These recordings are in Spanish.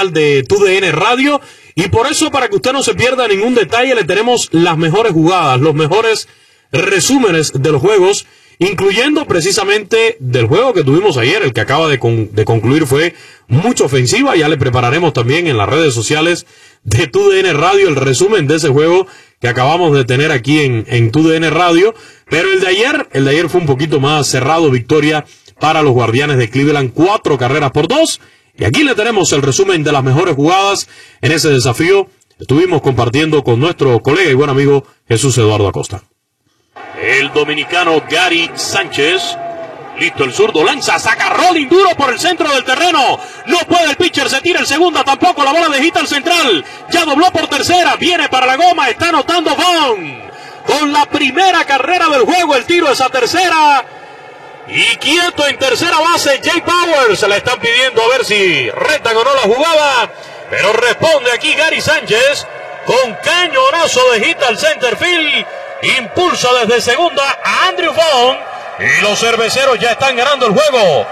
oficial de TUDN Radio. Y por eso, para que usted no se pierda ningún detalle, le tenemos las mejores jugadas, los mejores resúmenes de los juegos, incluyendo precisamente del juego que tuvimos ayer. El que acaba de concluir fue mucha ofensiva. Ya le prepararemos también en las redes sociales de TUDN Radio el resumen de ese juego que acabamos de tener aquí en TUDN Radio. Pero el de ayer fue un poquito más cerrado, victoria para los Guardianes de Cleveland, 4-2. Y aquí le tenemos el resumen de las mejores jugadas en ese desafío. Estuvimos compartiendo con nuestro colega y buen amigo Jesús Eduardo Acosta. El dominicano Gary Sánchez. Listo el zurdo, lanza, saca rolling duro por el centro del terreno. No puede el pitcher, se tira el segunda, tampoco. La bola de hit al central. Ya dobló por tercera, viene para la goma, está anotando Vaughn. Con la primera carrera del juego, el tiro es a tercera. Y quieto en tercera base, Jay Powers. Se la están pidiendo a ver si retan o no la jugada. Pero responde aquí Gary Sánchez con cañonazo de hit al center field. Impulsa desde segunda a Andrew Vaughn. Y los cerveceros ya están ganando el juego.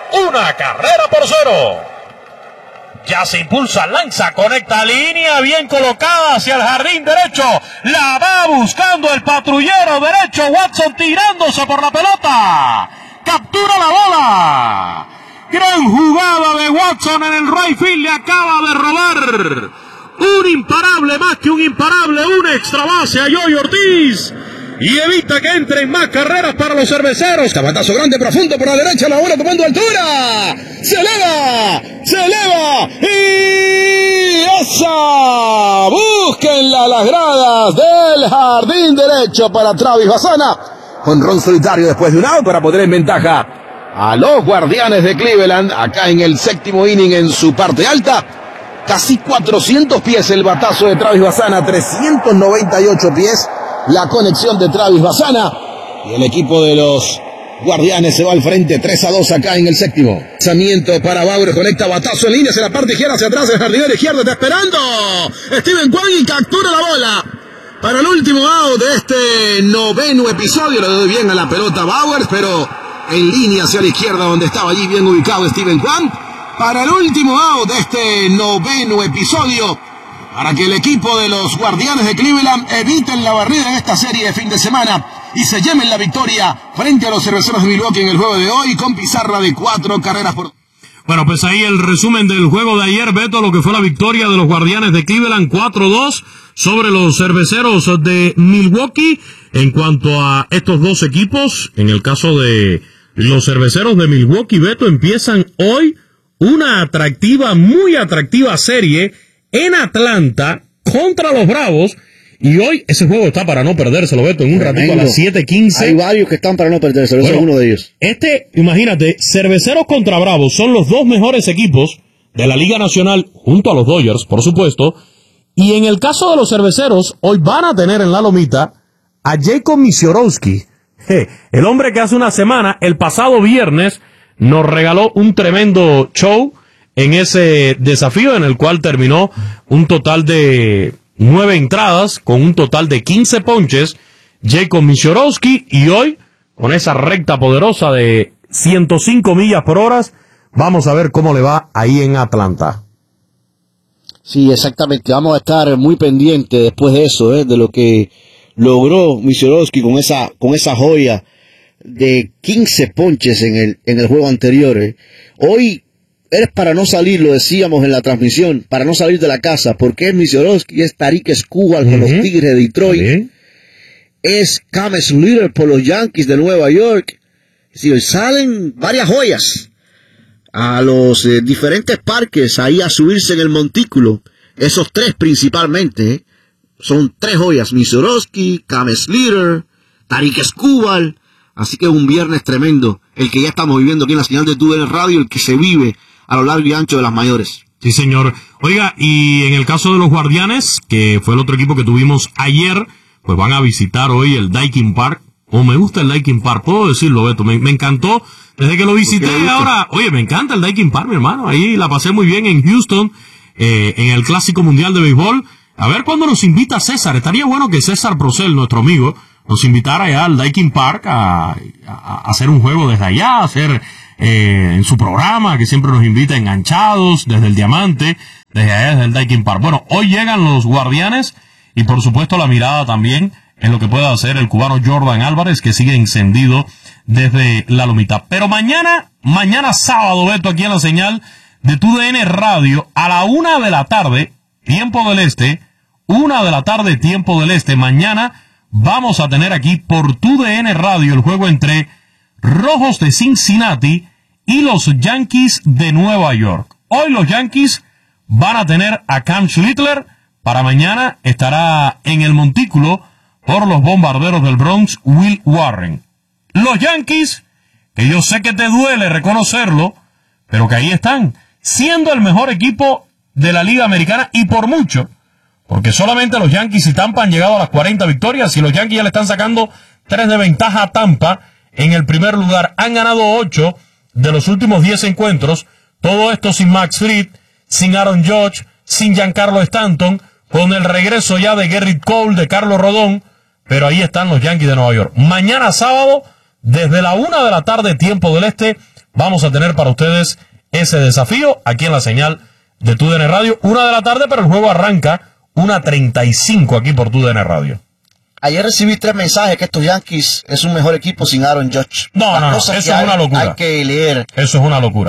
1-0. Ya se impulsa, lanza, conecta línea bien colocada hacia el jardín derecho. La va buscando el patrullero derecho. Watson tirándose por la pelota. Captura la bola. Gran jugada de Watson en el right field. Le acaba de robar un imparable, más que un imparable, un extra base a Joey Ortiz. Y evita que entren más carreras para los cerveceros. Tabatazo grande, profundo por la derecha, la bola tomando altura. Se eleva. Y esa. Búsquenla las gradas del jardín derecho para Travis Bassana. Jonrón solitario después de un out para poner en ventaja a los Guardianes de Cleveland. Acá en el séptimo inning en su parte alta. Casi 400 pies el batazo de Travis Bassana. 398 pies. La conexión de Travis Bassana. Y el equipo de los Guardianes se va al frente 3-2 acá en el séptimo. Lanzamiento para Bauer, conecta batazo en línea hacia la parte izquierda, hacia atrás, el jardinero izquierdo está esperando. Steven Kwan y captura la bola. Para el último out de este noveno episodio, le doy bien a la pelota Bauer, pero en línea hacia la izquierda donde estaba allí bien ubicado Steven Kwan. Para el último out de este noveno episodio, para que el equipo de los Guardianes de Cleveland eviten la barrida en esta serie de fin de semana y se lleven la victoria frente a los Cerveceros de Milwaukee en el juego de hoy con pizarra de 4 por... Bueno, pues ahí el resumen del juego de ayer, Beto, lo que fue la victoria de los Guardianes de Cleveland 4-2 sobre los Cerveceros de Milwaukee. En cuanto a estos dos equipos, en el caso de los Cerveceros de Milwaukee, Beto, empiezan hoy una muy atractiva serie en Atlanta contra los Bravos. Y hoy ese juego está para no perdérselo, Beto, en un ratito a las 7:15. Hay varios que están para no perdérselo, ese es uno de ellos. Imagínate, Cerveceros contra Bravos son los dos mejores equipos de la Liga Nacional, junto a los Dodgers, por supuesto. Y en el caso de los Cerveceros, hoy van a tener en la lomita a Jacob Misiorowski, el hombre que hace una semana, el pasado viernes, nos regaló un tremendo show en ese desafío, en el cual terminó un total de 9 entradas, con un total de 15 ponches, Jacob Misiorowski, y hoy, con esa recta poderosa de 105 millas por hora, vamos a ver cómo le va ahí en Atlanta. Sí, exactamente, vamos a estar muy pendientes después de eso, de lo que logró Misiorowski con esa joya de 15 ponches en el juego anterior. Hoy eres para no salir, lo decíamos en la transmisión, para no salir de la casa, porque es Misiorowski, es Tarik Skubal con los Tigres de Detroit, es Cam Slater por los Yankees de Nueva York. Sí, salen varias joyas a los diferentes parques ahí a subirse en el montículo. Esos tres principalmente, son 3 joyas: Misiorowski, Cam Slater, Tarik Skubal. Así que es un viernes tremendo el que ya estamos viviendo aquí en la señal de TUDN Radio, el que se vive a lo largo y ancho de las mayores. Sí, señor. Oiga, y en el caso de los Guardianes, que fue el otro equipo que tuvimos ayer, pues van a visitar hoy el Daikin Park. Me gusta el Daikin Park, puedo decirlo, Beto, me encantó desde que lo visité. Ahora, oye, me encanta el Daikin Park, mi hermano. Ahí la pasé muy bien en Houston, en el Clásico Mundial de Béisbol. A ver cuándo nos invita César. Estaría bueno que César Procel, nuestro amigo, nos invitara allá al Daikin Park a hacer un juego desde allá, a hacer en su programa, que siempre nos invita enganchados desde el Diamante, desde allá, desde el Daikin Park. Bueno, hoy llegan los Guardianes y por supuesto la mirada también en lo que pueda hacer el cubano Jordan Álvarez, que sigue encendido desde la lomita. Pero mañana sábado, Beto, aquí en la señal de TUDN Radio, a la 1 de la tarde, tiempo del este, 1 de la tarde, tiempo del este, mañana vamos a tener aquí por TUDN Radio el juego entre Rojos de Cincinnati y los Yankees de Nueva York. Hoy los Yankees van a tener a Cam Schlittler, para mañana estará en el montículo por los Bombarderos del Bronx, Will Warren. Los Yankees, que yo sé que te duele reconocerlo, pero que ahí están, siendo el mejor equipo de la Liga Americana y por mucho, porque solamente los Yankees y Tampa han llegado a las 40 victorias y los Yankees ya le están sacando 3 de ventaja a Tampa en el primer lugar. Han ganado 8 de los últimos 10 encuentros, todo esto sin Max Fried, sin Aaron Judge, sin Giancarlo Stanton, con el regreso ya de Gerrit Cole, de Carlos Rodón, pero ahí están los Yankees de Nueva York. Mañana sábado, desde la 1 de la tarde, tiempo del este, vamos a tener para ustedes ese desafío aquí en la señal de TUDN Radio. 1 de la tarde, pero el juego arranca 1:35 aquí por TUDN Radio. Ayer recibí 3 mensajes que estos Yankees es un mejor equipo sin Aaron Judge. No, eso es una locura. Hay que leer. Eso es una locura.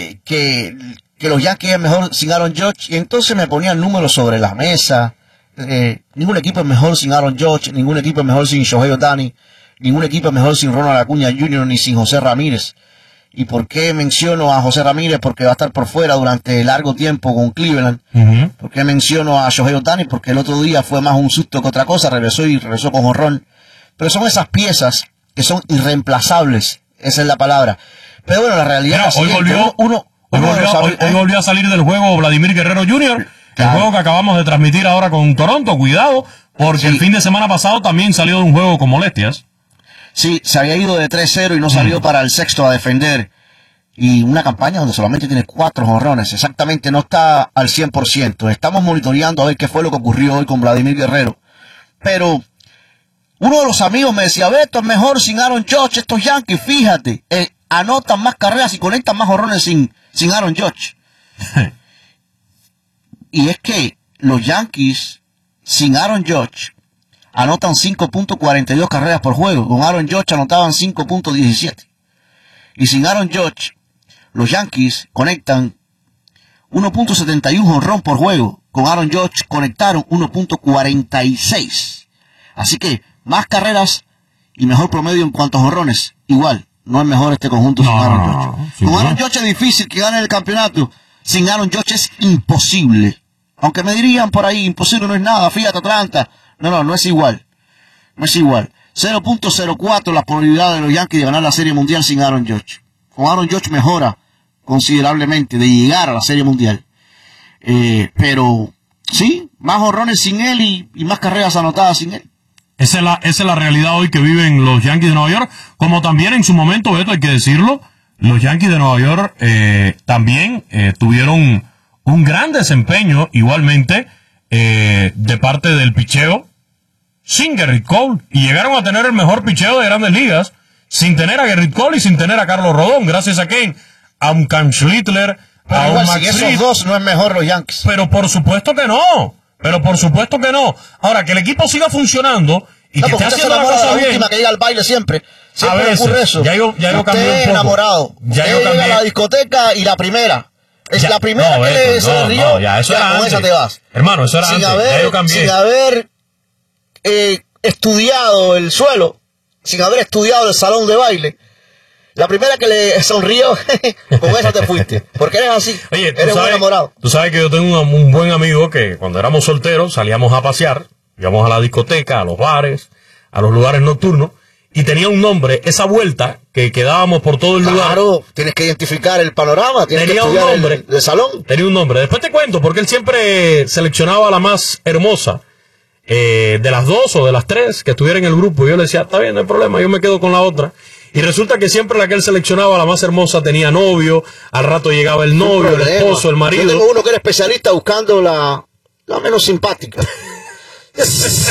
Que los Yankees es mejor sin Aaron Judge, y entonces me ponían números sobre la mesa. Ningún equipo es mejor sin Aaron Judge, ningún equipo es mejor sin Shohei Ohtani, ningún equipo es mejor sin Ronald Acuña Jr. ni sin José Ramírez. ¿Y por qué menciono a José Ramírez? Porque va a estar por fuera durante largo tiempo con Cleveland. ¿Por qué menciono a Shohei Ohtani? Porque el otro día fue más un susto que otra cosa, regresó con jonrón. Pero son esas piezas que son irreemplazables, esa es la palabra. Pero bueno, la realidad es que hoy volvió a salir del juego Vladimir Guerrero Jr., el juego que acabamos de transmitir ahora con Toronto. Cuidado, porque el fin de semana pasado también salió de un juego con molestias. Sí, se había ido de 3-0 y no salió para el sexto a defender. Y una campaña donde solamente tiene 4 jonrones. Exactamente, no está al 100%. Estamos monitoreando a ver qué fue lo que ocurrió hoy con Vladimir Guerrero. Pero uno de los amigos me decía, Beto, es mejor sin Aaron Judge. Estos Yankees, fíjate, anotan más carreras y conectan más jonrones sin Aaron Judge. Y es que los Yankees sin Aaron Judge anotan 5.42 carreras por juego. Con Aaron Judge anotaban 5.17. Y sin Aaron Judge, los Yankees conectan 1.71 jonrón por juego. Con Aaron Judge conectaron 1.46. Así que más carreras y mejor promedio en cuanto a jonrones. Igual, no es mejor este conjunto sin Aaron Judge. Con Aaron Judge es difícil que gane el campeonato. Sin Aaron Judge es imposible. Aunque me dirían por ahí, imposible no es nada, fíjate Atlanta. No es igual. No es igual. 0.04 la probabilidad de los Yankees de ganar la Serie Mundial sin Aaron Judge. Con Aaron Judge mejora considerablemente de llegar a la Serie Mundial. Pero sí, más jonrones sin él y más carreras anotadas sin él. Esa es la realidad hoy que viven los Yankees de Nueva York. Como también en su momento, Beto, hay que decirlo, los Yankees de Nueva York también tuvieron un gran desempeño igualmente de parte del picheo sin Gerrit Cole, y llegaron a tener el mejor picheo de Grandes Ligas sin tener a Gerrit Cole y sin tener a Carlos Rodón, gracias a quién, a un Cam Schlittler, a un Max Fried. Esos dos no es mejor los Yankees. Pero por supuesto que no. Ahora, que el equipo siga funcionando y que esté haciendo la cosa bien. Que llega al baile siempre a veces, ocurre eso. Ya yo cambié un poco. Enamorado. Ya yo cambié. Llega a la discoteca y la primera. La primera que se rió, eso ya era con antes. esa te vas. Hermano, eso era sin antes. Ya yo cambié. Sin haber estudiado el suelo, sin haber estudiado el salón de baile, la primera que le sonrió, con esa te fuiste. Porque eres así. Oye, eres un enamorado. Tú sabes que yo tengo un buen amigo que cuando éramos solteros salíamos a pasear, íbamos a la discoteca, a los bares, a los lugares nocturnos, y tenía un nombre, esa vuelta que quedábamos por todo el lugar. Claro, tienes que identificar el panorama, tienes que estudiar un nombre, el salón. Tenía un nombre. Después te cuento, porque él siempre seleccionaba a la más hermosa de las 2 o de las 3 que estuviera en el grupo. Y yo le decía, está bien, no hay problema, yo me quedo con la otra. Y resulta que siempre la que él seleccionaba, la más hermosa, tenía novio. Al rato llegaba el novio, el esposo, el marido. Yo tengo uno que era especialista buscando la menos simpática.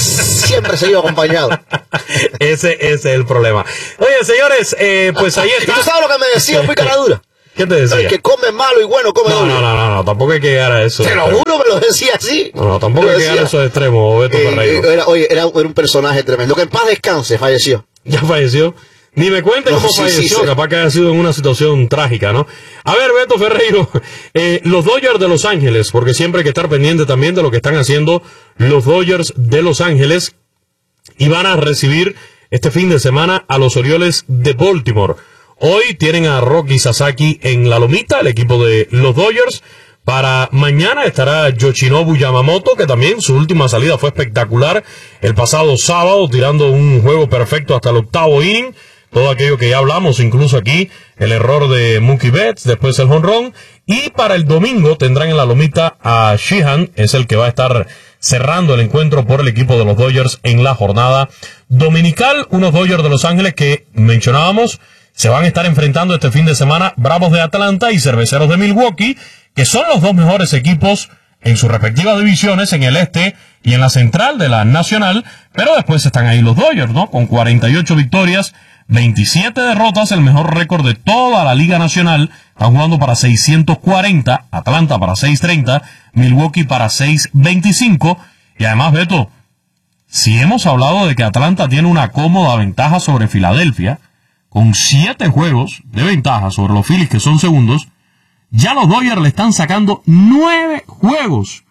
siempre se iba acompañado. ese es el problema. Oye, señores, pues ahí está. ¿Y tú sabes lo que me decía un picaradura? ¿Qué te decía? El que come malo y bueno come doble. No, tampoco hay que llegar a eso. Te lo juro, me lo decía así. No, tampoco hay que llegar a esos extremos, Beto Ferreiro. Era un personaje tremendo. Que en paz descanse, falleció. Ya falleció. Ni me cuente cómo falleció, capaz que haya sido en una situación trágica, ¿no? A ver, Beto Ferreiro, los Dodgers de Los Ángeles, porque siempre hay que estar pendiente también de lo que están haciendo los Dodgers de Los Ángeles, y van a recibir este fin de semana a los Orioles de Baltimore. Hoy tienen a Rocky Sasaki en la lomita, el equipo de los Dodgers. Para mañana estará Yoshinobu Yamamoto, que también su última salida fue espectacular el pasado sábado, tirando un juego perfecto hasta el 8º inning. Todo aquello que ya hablamos, incluso aquí, el error de Mookie Betts, después el jonrón. Y para el domingo tendrán en la lomita a Sheehan, es el que va a estar cerrando el encuentro por el equipo de los Dodgers en la jornada dominical. Unos Dodgers de Los Ángeles que mencionábamos, se van a estar enfrentando este fin de semana Bravos de Atlanta y Cerveceros de Milwaukee, que son los dos mejores equipos en sus respectivas divisiones, en el este y en la central de la Nacional, pero después están ahí los Dodgers, ¿no? Con 48 victorias, 27 derrotas, el mejor récord de toda la Liga Nacional. Están jugando para 640, Atlanta para 630, Milwaukee para 625, y además, Beto, si hemos hablado de que Atlanta tiene una cómoda ventaja sobre Filadelfia, con 7 juegos de ventaja sobre los Phillies, que son segundos, ya los Dodgers le están sacando 9 juegos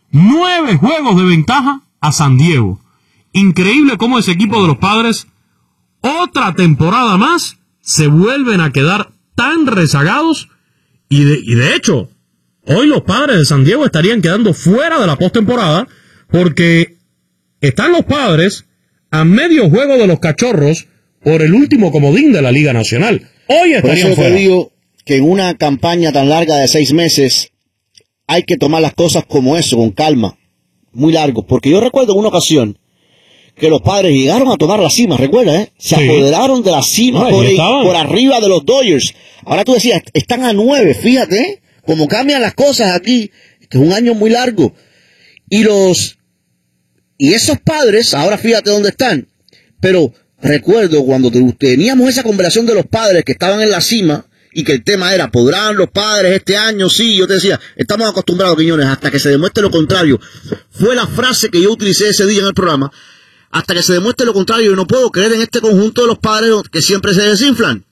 de ventaja a San Diego. Increíble cómo ese equipo de los Padres, otra temporada más, se vuelven a quedar tan rezagados, y de hecho, hoy los Padres de San Diego estarían quedando fuera de la postemporada, porque están los Padres a medio juego de los Cachorros por el último comodín de la Liga Nacional. Hoy estarían fuera. Por eso te digo que en una campaña tan larga de 6 meses hay que tomar las cosas como eso, con calma, muy largo, porque yo recuerdo en una ocasión que los Padres llegaron a tomar la cima, ¿recuerdas? Se apoderaron de la cima por arriba de los Dodgers. Ahora tú decías, están a 9, fíjate, cómo cambian las cosas aquí, que es un año muy largo. Y esos Padres, ahora fíjate dónde están, pero recuerdo cuando teníamos esa conversación de los Padres que estaban en la cima y que el tema era, ¿podrán los Padres este año? Sí, yo te decía, estamos acostumbrados, Quiñones, hasta que se demuestre lo contrario. Fue la frase que yo utilicé ese día en el programa. Hasta que se demuestre lo contrario, yo no puedo creer en este conjunto de los Padres que siempre se desinflan.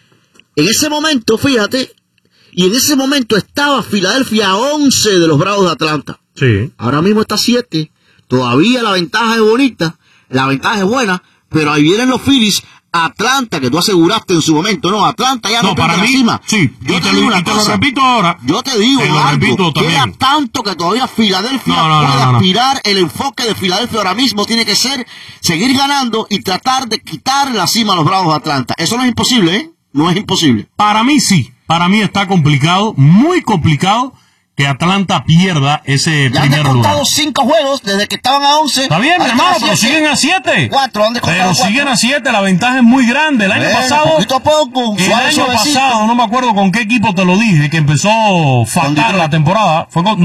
En ese momento, fíjate, y en ese momento estaba Filadelfia a 11 de los Bravos de Atlanta. Sí. Ahora mismo está 7. Todavía la ventaja es bonita, la ventaja es buena, pero ahí vienen los Phillies. Atlanta, que tú aseguraste en su momento, no, Atlanta ya no para mí, encima. Sí, yo te lo repito ahora. Yo te digo, Marco, queda tanto que todavía Filadelfia puede aspirar. El enfoque de Filadelfia ahora mismo tiene que ser seguir ganando y tratar de quitar la cima a los Bravos de Atlanta. Eso no es imposible, ¿eh? No es imposible. Para mí sí, para mí está complicado, muy complicado, que Atlanta pierda ese ya primer lugar. Han descontado 5 juegos desde que estaban a 11. Está bien, hermano, pero siguen a 7. 4, han descontado 4. Pero siguen a 7, la ventaja es muy grande. El año pasado, poquito a poco, el año pasado, no me acuerdo con qué equipo te lo dije, que empezó fatal la temporada.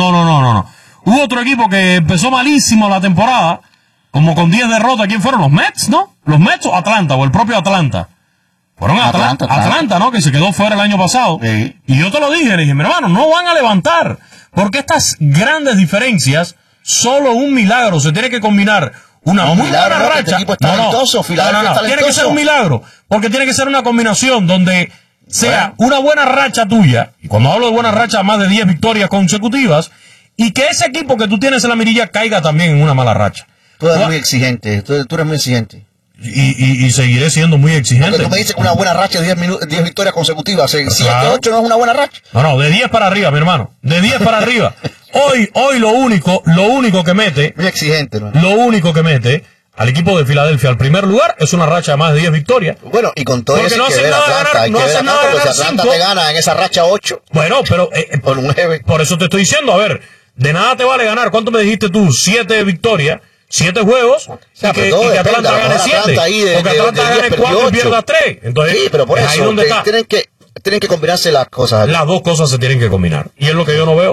No. Hubo otro equipo que empezó malísimo la temporada, como con 10 derrotas. ¿Quién fueron? ¿Los Mets, no? ¿Los Mets o Atlanta, o el propio Atlanta? Fueron Atlanta, ¿no? Que se quedó fuera el año pasado. Sí. Y yo te lo dije, le dije, mi hermano, no van a levantar. Porque estas grandes diferencias, solo un milagro se tiene que combinar. Una muy buena racha. Este equipo está talentoso, tiene que ser un milagro. Porque tiene que ser una combinación donde sea una buena racha tuya. Y cuando hablo de buena racha, más de 10 victorias consecutivas. Y que ese equipo que tú tienes en la mirilla caiga también en una mala racha. Tú eres muy exigente. Tú eres muy exigente. Y seguiré siendo muy exigente. Porque tú me dices que una buena racha de 10 victorias consecutivas, 7, 8 no es una buena racha. No, de 10 para arriba, mi hermano. De 10 para arriba. Hoy lo único que mete. Muy exigente, ¿no? Lo único que mete al equipo de Filadelfia al primer lugar es una racha de más de 10 victorias. Bueno, y con todo porque eso no hacen nada de ganar, no hacen nada de ganar. Si Atlanta te gana en esa racha 8. Bueno, pero o 9. Por eso te estoy diciendo, a ver, de nada te vale ganar. ¿Cuánto me dijiste tú? 7 victorias. 7 juegos, o sea, y que Atlanta gane 7, o que Atlanta gane 4 y pierda 3. Entonces, sí, pero por eso ahí donde está. Tienen que combinarse las cosas. Las dos cosas se tienen que combinar. Y es lo que yo no veo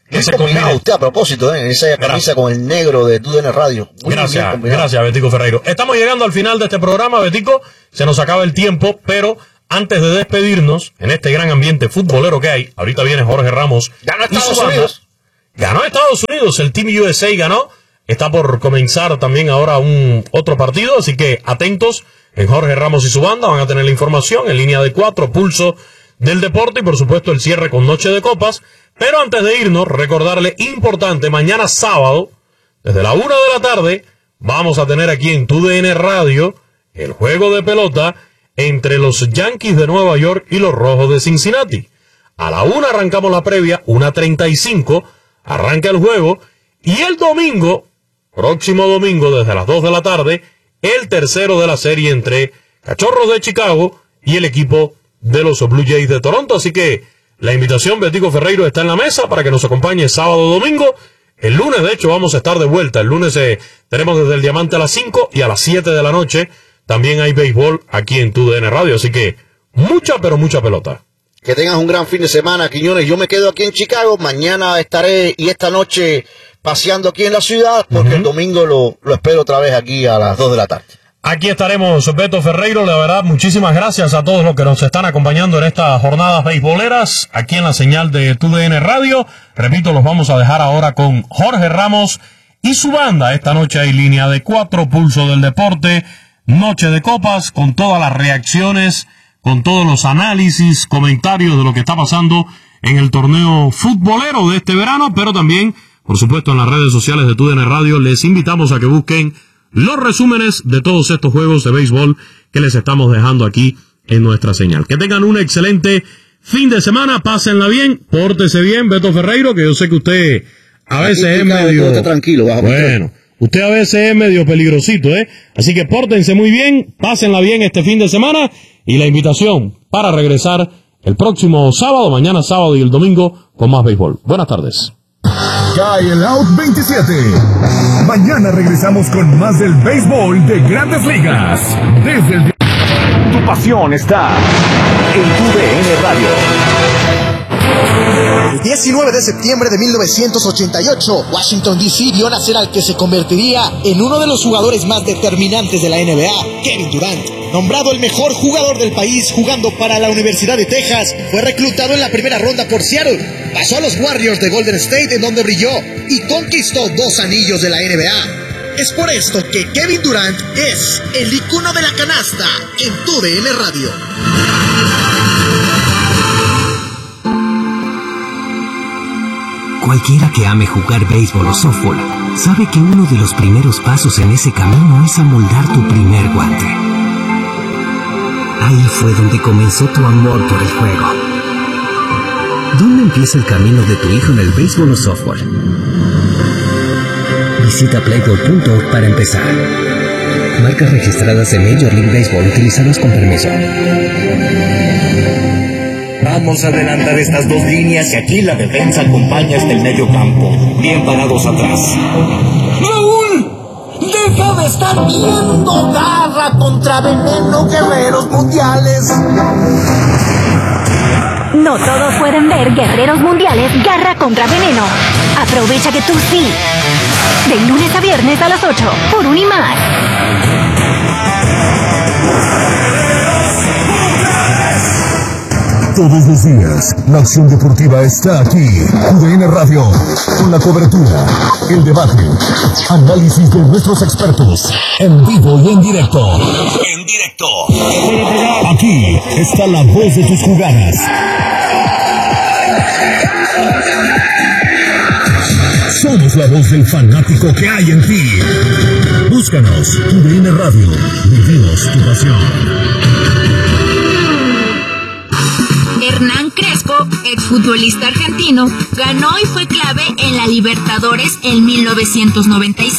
que se combina combine. usted a propósito, esa camisa con el negro de TUDN Radio. Gracias, Betico Ferreiro. Estamos llegando al final de este programa, Betico. Se nos acaba el tiempo, pero antes de despedirnos, en este gran ambiente futbolero que hay, ahorita viene Jorge Ramos. Ganó Estados Unidos. Ganó Estados Unidos, el Team USA ganó. Está por comenzar también ahora otro partido, así que atentos en Jorge Ramos y su banda. Van a tener la información en línea de 4, pulso del deporte y por supuesto el cierre con Noche de Copas. Pero antes de irnos, recordarle, importante, mañana sábado, desde la 1 de la tarde, vamos a tener aquí en TUDN Radio el juego de pelota entre los Yankees de Nueva York y los Rojos de Cincinnati. A la 1 arrancamos la previa, 1:35, arranca el juego, y el domingo, próximo domingo, desde las 2 de la tarde, el tercero de la serie entre Cachorros de Chicago y el equipo de los Blue Jays de Toronto. Así que la invitación, Betico Ferreiro, está en la mesa para que nos acompañe sábado o domingo. El lunes, de hecho, vamos a estar de vuelta. El lunes tenemos desde el Diamante a las 5 y a las 7 de la noche también hay béisbol aquí en TUDN Radio. Así que mucha, pero mucha pelota. Que tengas un gran fin de semana, Quiñones. Yo me quedo aquí en Chicago. Mañana estaré y esta noche paseando aquí en la ciudad, porque el domingo lo espero otra vez aquí a las 2 de la tarde. Aquí estaremos, Beto Ferreiro. La verdad, muchísimas gracias a todos los que nos están acompañando en estas jornadas beisboleras, aquí en la señal de TUDN Radio. Repito, los vamos a dejar ahora con Jorge Ramos y su banda. Esta noche hay línea de 4, pulso del deporte, Noche de Copas, con todas las reacciones, con todos los análisis, comentarios de lo que está pasando en el torneo futbolero de este verano, pero también, por supuesto, en las redes sociales de TUDN Radio. Les invitamos a que busquen los resúmenes de todos estos juegos de béisbol que les estamos dejando aquí en nuestra señal. Que tengan un excelente fin de semana, pásenla bien, pórtese bien, Beto Ferreiro, que yo sé que usted a veces es medio... tranquilo, bueno, usted a veces es medio peligrosito, Así que pórtense muy bien, pásenla bien este fin de semana, y la invitación para regresar el próximo sábado, mañana sábado y el domingo, con más béisbol. Buenas tardes. Cae el Out 27. Mañana regresamos con más del béisbol de Grandes Ligas. Desde el... Tu pasión está en TUDN Radio. El 19 de septiembre de 1988, Washington D.C. vio nacer al que se convertiría en uno de los jugadores más determinantes de la NBA, Kevin Durant. Nombrado el mejor jugador del país jugando para la Universidad de Texas, fue reclutado en la primera ronda por Seattle. Pasó a los Warriors de Golden State, en donde brilló y conquistó 2 anillos de la NBA. Es por esto que Kevin Durant es el icono de la canasta en TUDN Radio. Cualquiera que ame jugar béisbol o softball sabe que uno de los primeros pasos en ese camino es amoldar tu primer guante. Ahí fue donde comenzó tu amor por el juego. ¿Dónde empieza el camino de tu hijo en el béisbol o softball? Visita playboy.org para empezar. Marcas registradas en Major League Baseball utilizadas con permiso. Vamos a adelantar estas 2 líneas y aquí la defensa acompaña hasta el medio campo. Bien parados atrás. ¡Raúl! ¡Deja de estar viendo! ¡Garra contra veneno, guerreros mundiales! No todos pueden ver Guerreros Mundiales Garra contra Veneno. Aprovecha que tú sí. De lunes a viernes a las 8 por Unimás. Todos los días, la acción deportiva está aquí. TUDN Radio, con la cobertura, el debate, análisis de nuestros expertos, en vivo y en directo. En directo. Aquí está la voz de tus jugadas. Somos la voz del fanático que hay en ti. Búscanos, TUDN Radio, vivimos tu pasión. Hernán Crespo, exfutbolista argentino, ganó y fue clave en la Libertadores en 1996.